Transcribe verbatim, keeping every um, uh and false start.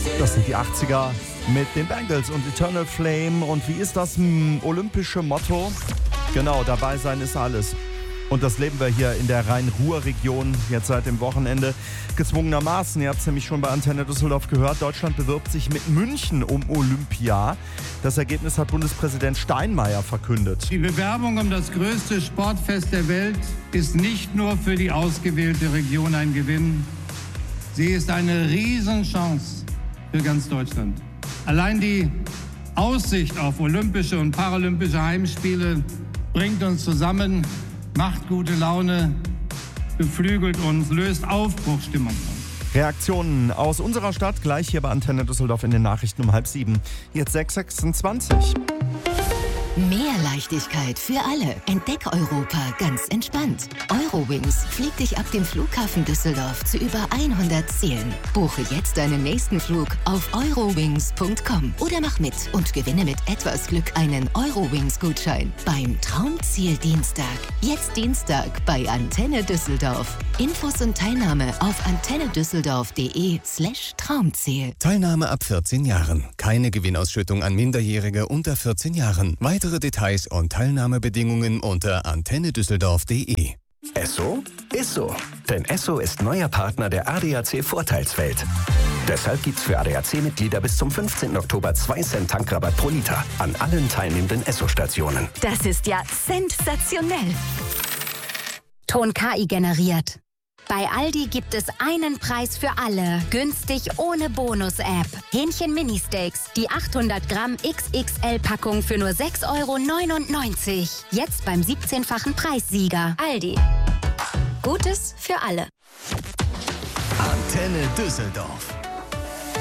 Das sind die achtziger mit den Bangles und Eternal Flame. Und wie ist das m, olympische Motto? Genau, dabei sein ist alles. Und das leben wir hier in der Rhein-Ruhr-Region jetzt seit dem Wochenende gezwungenermaßen. Ihr habt es nämlich schon bei Antenne Düsseldorf gehört. Deutschland bewirbt sich mit München um Olympia. Das Ergebnis hat Bundespräsident Steinmeier verkündet. Die Bewerbung um das größte Sportfest der Welt ist nicht nur für die ausgewählte Region ein Gewinn. Sie ist eine Riesenchance für ganz Deutschland. Allein die Aussicht auf olympische und paralympische Heimspiele bringt uns zusammen, macht gute Laune, beflügelt uns, löst Aufbruchsstimmung aus. Reaktionen aus unserer Stadt gleich hier bei Antenne Düsseldorf in den Nachrichten um halb sieben. Jetzt sechs Uhr sechsundzwanzig. Mehr Leichtigkeit für alle. Entdeck Europa ganz entspannt. Eurowings fliegt dich ab dem Flughafen Düsseldorf zu über hundert Zielen. Buche jetzt deinen nächsten Flug auf eurowings punkt com oder mach mit und gewinne mit etwas Glück einen Eurowings-Gutschein beim Traumziel Dienstag. Jetzt Dienstag bei Antenne Düsseldorf. Infos und Teilnahme auf antennedüsseldorf.de slash Traumziel. Teilnahme ab vierzehn Jahren. Keine Gewinnausschüttung an Minderjährige unter vierzehn Jahren. Weitere Details und Teilnahmebedingungen unter antennedüsseldorf punkt de. Esso ist so. Denn Esso ist neuer Partner der A D A C Vorteilswelt. Deshalb gibt's für A D A C-Mitglieder bis zum fünfzehnten Oktober zwei Cent Tankrabatt pro Liter an allen teilnehmenden Esso-Stationen. Das ist ja sensationell. Ton K I generiert. Bei Aldi gibt es einen Preis für alle. Günstig ohne Bonus-App. Hähnchen Mini-Steaks. Die achthundert Gramm X X L-Packung für nur sechs Euro neunundneunzig. Jetzt beim siebzehnfachen Preissieger. Aldi. Gutes für alle. Antenne Düsseldorf.